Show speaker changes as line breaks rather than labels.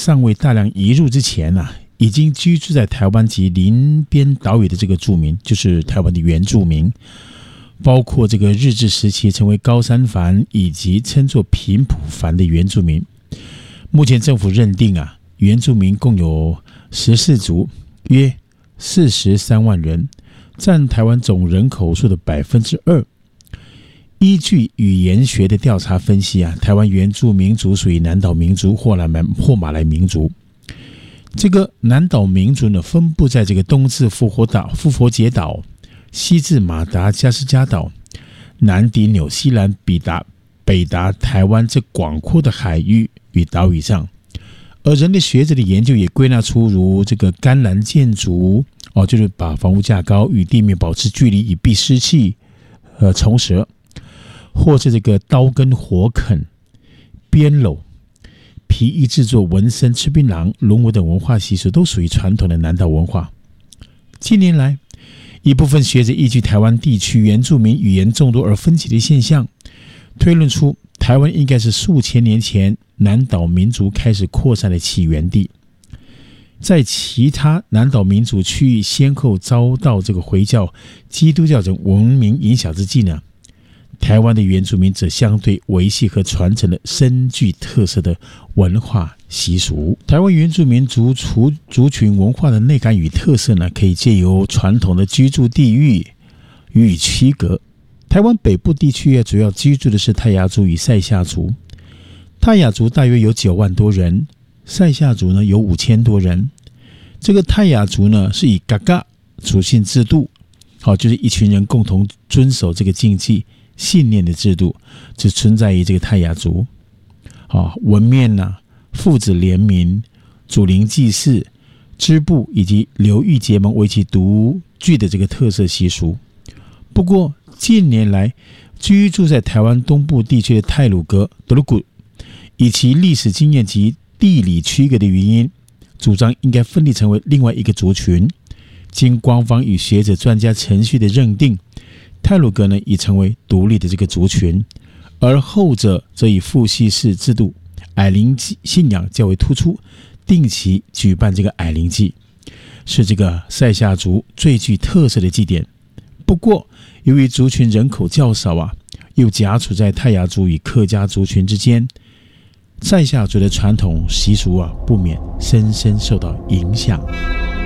尚未大量移入之前已经居住在台湾及邻边岛屿的这个住民，就是台湾的原住民，包括这个日治时期成为高山蕃以及称作平埔蕃的原住民。目前政府认定原住民共有14族，约43万人，占台湾总人口数的 2%。依据语言学的调查分析台湾原住民族属于南岛民族或马来民族。这个南岛民族呢，分布在这个东至复活节岛，西至马达加斯加岛，南抵纽西兰，北达台湾这广阔的海域与岛屿上。而人类学者的研究也归纳出如这个干栏建筑就是把房屋架高，与地面保持距离以避湿气虫蛇，或是这个刀耕火垦、编篓、皮衣制作、纹身、吃槟榔、轮舞等文化习俗，都属于传统的南岛文化。近年来，一部分学者依据台湾地区原住民语言众多而分歧的现象，推论出台湾应该是数千年前南岛民族开始扩散的起源地。在其他南岛民族区域先后遭到这个回教、基督教等文明影响之际呢，台湾的原住民则相对维系和传承了深具特色的文化习俗。台湾原住民族群文化的内涵与特色呢，可以借由传统的居住地域予以区隔。台湾北部地区主要居住的是泰雅族与赛夏族。泰雅族大约有9万多人，赛夏族呢有5000多人。这个泰雅族呢是以嘎嘎属性制度，就是一群人共同遵守这个禁忌信念的制度，只存在于这个泰雅族。文面父子联名、祖灵祭祀、织布以及流域结盟为其独具的这个特色习俗。不过近年来居住在台湾东部地区的太鲁阁、德鲁古，以其历史经验及地理区隔的原因，主张应该分立成为另外一个族群。经官方与学者专家程序的认定，太鲁阁呢已成为独立的这个族群，而后者则以父系氏制度、矮灵信仰较为突出，定期举办这个矮灵祭，是这个赛夏族最具特色的祭典。不过由于族群人口较少又夹处在泰雅族与客家族群之间，赛夏族的传统习俗不免深深受到影响。